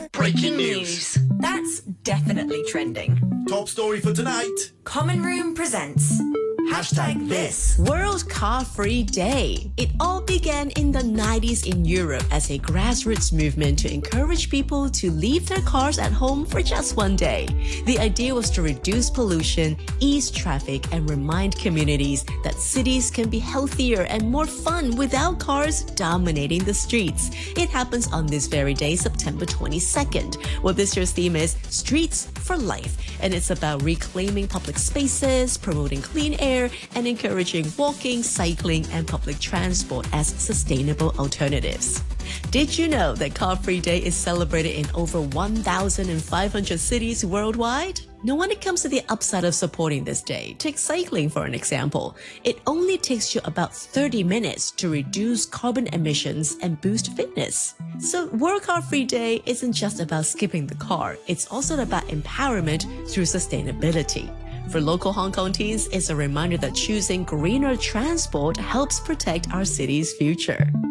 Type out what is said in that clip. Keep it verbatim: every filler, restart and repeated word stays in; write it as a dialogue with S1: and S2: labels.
S1: Breaking news.
S2: That's definitely trending.
S1: Top story for tonight.
S2: Common Room presents Hashtag this.
S3: World Car Free Day. It all began in the nineties in Europe as a grassroots movement to encourage people to leave their cars at home for just one day. The idea was to reduce pollution, ease traffic, and remind communities that cities can be healthier and more fun without cars dominating the streets. It happens on this very day, September twenty-second. Well, this year's theme is Streets for Life, and it's about reclaiming public spaces, promoting clean air, and encouraging walking, cycling, and public transport as sustainable alternatives. Did you know that Car Free Day is celebrated in over one thousand five hundred cities worldwide? Now, when it comes to the upside of supporting this day, take cycling for an example. It only takes you about thirty minutes to reduce carbon emissions and boost fitness. So World Car Free Day isn't just about skipping the car, it's also about empowerment through sustainability. For local Hong Kong teens, it's a reminder that choosing greener transport helps protect our city's future.